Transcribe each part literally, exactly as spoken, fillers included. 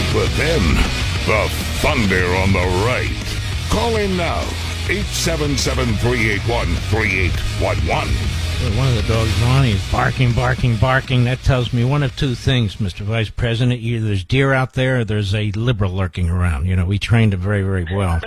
But then, the thunder on the right. Call in now, eight seven seven, three eight one, three eight one one. One of the dogs, Lonnie, is barking, barking, barking. That tells me one of two things, Mister Vice President. Either there's deer out there or there's a liberal lurking around. You know, we trained him very, very well.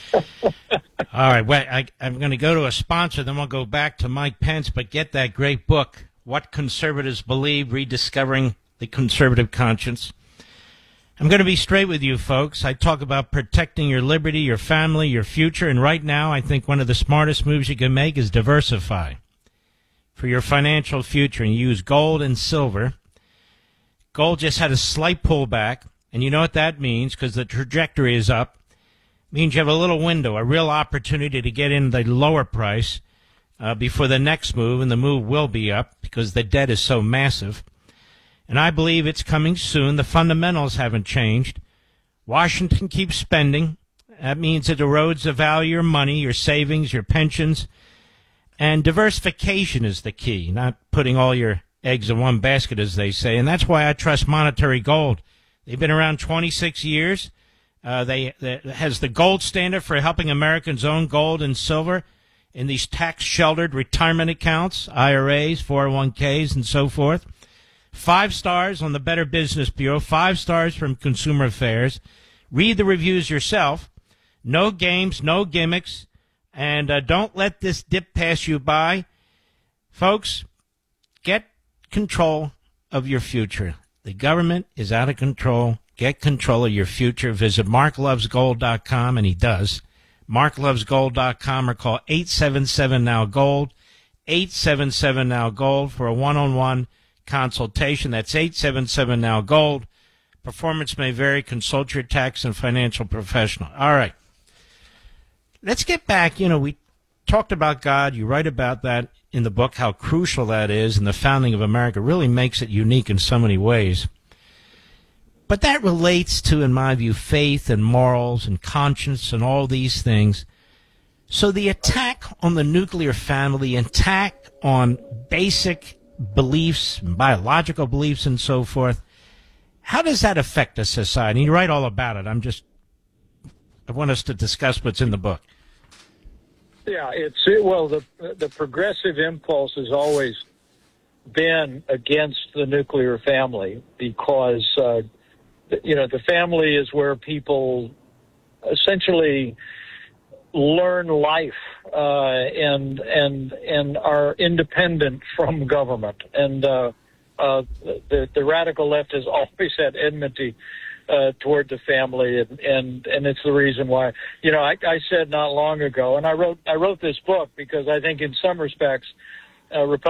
All right, well, I, I'm going to go to a sponsor, then we'll go back to Mike Pence, but get that great book, What Conservatives Believe, Rediscovering the Conservative Conscience. I'm going to be straight with you, folks. I talk about protecting your liberty, your family, your future, and right now I think one of the smartest moves you can make is diversify for your financial future and use gold and silver. Gold just had a slight pullback, and you know what that means because the trajectory is up. It means you have a little window, a real opportunity to get in the lower price uh, before the next move, and the move will be up because the debt is so massive. And I believe it's coming soon. The fundamentals haven't changed. Washington keeps spending. That means it erodes the value of your money, your savings, your pensions. And diversification is the key, not putting all your eggs in one basket, as they say. And that's why I trust Monetary Gold. They've been around twenty-six years. Uh, they, they has the gold standard for helping Americans own gold and silver in these tax-sheltered retirement accounts, I R As, four oh one Ks, and so forth. Five stars on the Better Business Bureau, five stars from Consumer Affairs. Read the reviews yourself. No games, no gimmicks, and uh, don't let this dip pass you by. Folks, get control of your future. The government is out of control. Get control of your future. Visit mark loves gold dot com, and he does. mark loves gold dot com or call eight seven seven now gold, eight seven seven now gold for a one-on-one consultation. That's eight seven seven now gold. Performance may vary. Consult your tax and financial professional. All right. Let's get back. You know, we talked about God. You write about that in the book, how crucial that is, and the founding of America really makes it unique in so many ways. But that relates to, in my view, faith and morals and conscience and all these things. So the attack on the nuclear family, attack on basic beliefs, biological beliefs, and so forth, how does that affect a society? You write all about it. I'm just, I want us to discuss what's in the book. Yeah, it's, well, the the progressive impulse has always been against the nuclear family because, uh, you know, the family is where people essentially learn life uh, and and and are independent from government. And uh, uh, the the radical left has always had enmity uh, toward the family, and, and and it's the reason why. You know, I, I said not long ago, and I wrote I wrote this book because I think in some respects, uh, Republicans